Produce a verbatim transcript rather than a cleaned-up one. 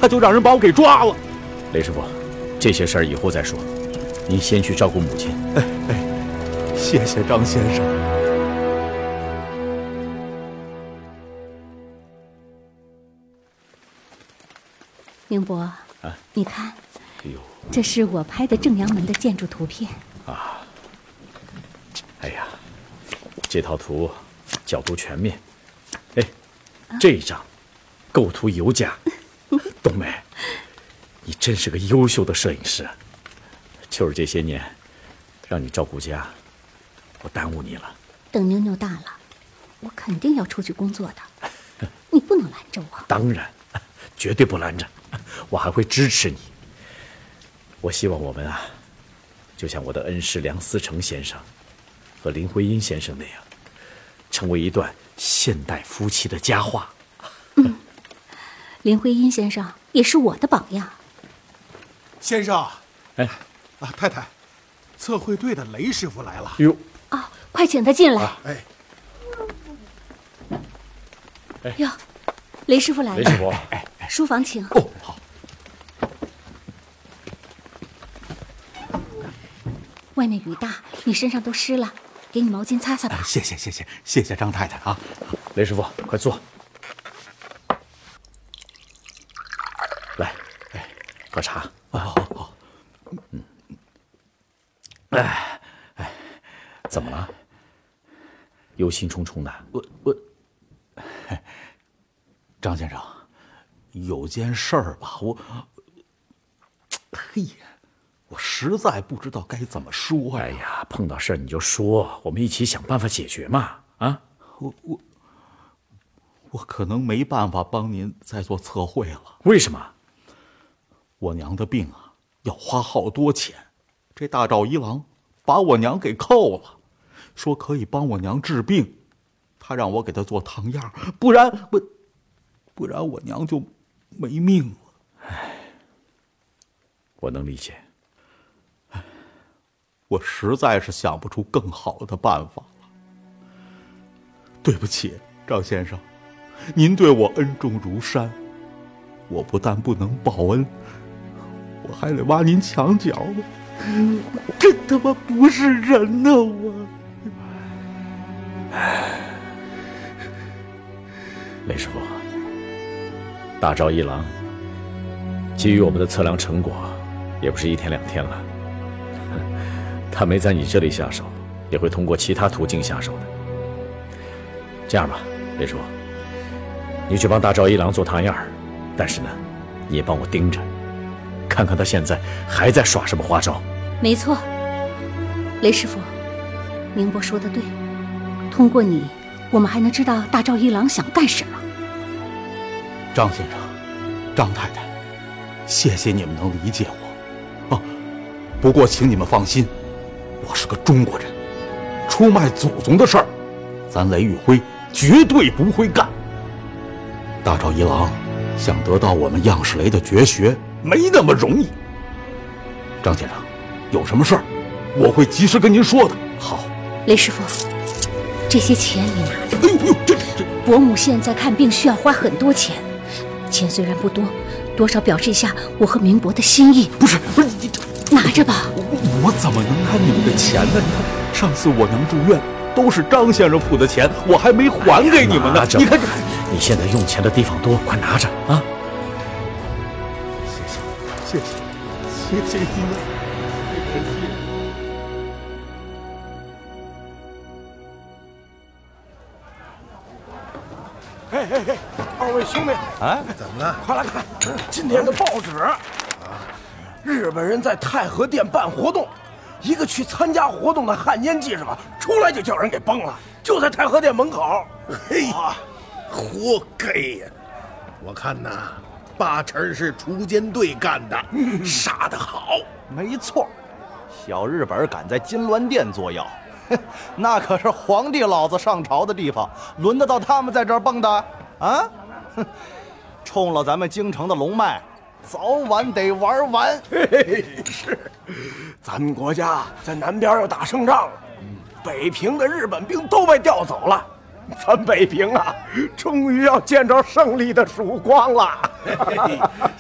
他就让人把我给抓了。 雷师傅，这些事儿以后再说，您先去照顾母亲。 哎哎，谢谢张先生。 明伯， 啊， 你看， 哎呦， 这是我拍的正阳门的建筑图片啊。哎呀，这套图角度全面，哎，这一张构图尤佳。冬梅，你真是个优秀的摄影师。就是这些年，让你照顾家，我耽误你了。 等妞妞大了，我肯定要出去工作的，你不能拦着我。 当然，绝对不拦着，我还会支持你。我希望我们啊，就像我的恩师梁思成先生和林徽因先生那样，成为一段现代夫妻的佳话。 嗯，林徽因先生也是我的榜样。 先生， 哎， 啊，太太，测绘队的雷师傅来了。 哟， 啊，快请他进来。 啊、哎， 哎哟，雷师傅来了。 雷师傅， 哎哎，书房请。 哦，好。 外面雨大，你身上都湿了，给你毛巾擦擦吧。 哎、谢谢谢谢谢谢张太太啊！ 雷师傅，快坐。来，哎，喝茶。 啊，好好。 嗯，哎哎，怎么了？忧心忡忡的。 我我，张先生，有件事儿吧，我，嘿呀。我实在不知道该怎么说呀！ 哎呀，碰到事儿你就说，我们一起想办法解决嘛！啊， 我我我可能没办法帮您再做测绘了。 为什么？ 我娘的病啊，要花好多钱，这大赵一郎把我娘给扣了，说可以帮我娘治病，他让我给他做糖样，不然不不然我娘就没命了。 唉，我能理解。 我实在是想不出更好的办法了。对不起，张先生，您对我恩重如山，我不但不能报恩，我还得挖您墙角。我真他妈不是人呐！我。 雷师傅，大赵一郎基于我们的测量成果，也不是一天两天了。他没在你这里下手，也会通过其他途径下手的。这样吧，雷叔，你去帮大赵一郎做糖样儿，但是呢，你也帮我盯着，看看他现在还在耍什么花招。 没错，雷师傅，明伯说的对，通过你，我们还能知道大赵一郎想干什么。 张先生，张太太，谢谢你们能理解我。啊，不过请你们放心。我是个中国人，出卖祖宗的事儿，咱雷宇辉绝对不会干。大赵一郎想得到我们样式雷的绝学，没那么容易。张先生，有什么事儿，我会及时跟您说的。 好， 雷师傅，这些钱你拿着。 哎呦呦，这这， 伯母现在看病需要花很多钱，钱虽然不多，多少表示一下我和明伯的心意。 不是不是，你拿着吧。 我怎么能拿你们的钱呢？你看，上次我娘住院，都是张先生付的钱，我还没还给你们呢。你看， 你现在用钱的地方多，快拿着啊！ 谢谢，谢谢，谢谢你们，谢谢。 哎哎哎，二位兄弟， 哎，怎么了？ 快来看今天的报纸啊！日本人在太和殿办活动，一个去参加活动的汉奸记者出来就叫人给崩了，就在太和殿门口。 嘿，活该呀！我看呐，八成是锄奸队干的，嗯、杀得好。 没错，小日本敢在金銮殿作妖，那可是皇帝老子上朝的地方，轮得到他们在这儿蹦的啊？哼，冲了咱们京城的龙脉。早晚得玩完。 嘿嘿，是，咱们国家在南边要打胜仗了，北平的日本兵都被调走了，咱北平啊，终于要见着胜利的曙光了。